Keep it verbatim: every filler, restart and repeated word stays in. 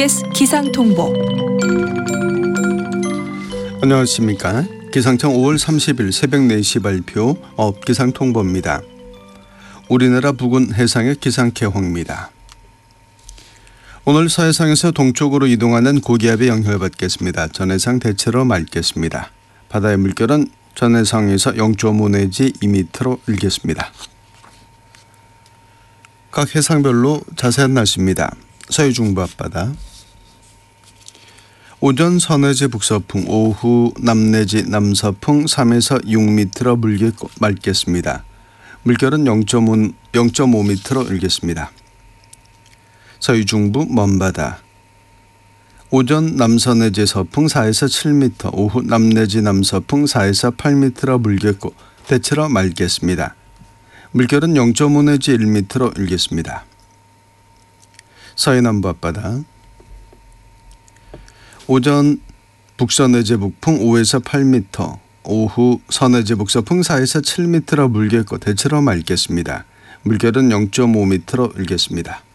케이비에스 기상통보. 안녕하십니까. 기상청 오월 삼십일 새벽 네 시 발표 업기상통보입니다. 우리나라 부근 해상의 기상캐홍입니다. 오늘 서해상에서 동쪽으로 이동하는 고기압의 영향을 받겠습니다. 전해상 대체로 맑겠습니다. 바다의 물결은 전해상에서 영 점 오 내지 이 미터로 일겠습니다. 각 해상별로 자세한 날씨입니다. 서해 중부 앞바다 오전 서내지 북서풍, 오후 남내지 남서풍 삼에서 육 미터로 물겠고 맑겠습니다. 물결은 영 점 오 미터로 일겠습니다. 서해 중부 먼바다 오전 남서내지 서풍 사에서 칠 미터, 오후 남내지 남서풍 사에서 팔 미터로 물겠고 대체로 맑겠습니다. 물결은 영 점 오 내지 일 미터로 일겠습니다. 서해 남부 앞바다 오전 북서내지 북풍 오에서 팔 미터, 오후 서내지 북서풍 사에서 칠 미터로 물겠고 대체로 맑겠습니다. 물결은 영 점 오 미터로 일겠습니다.